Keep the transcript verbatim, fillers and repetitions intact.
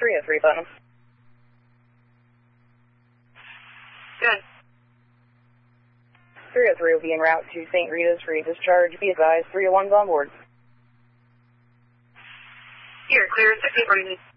three oh three, Putnam. Good. three oh three will be en route to Saint Rita's for a discharge. Be advised, three oh one's on board. Here, clear sixteen forty.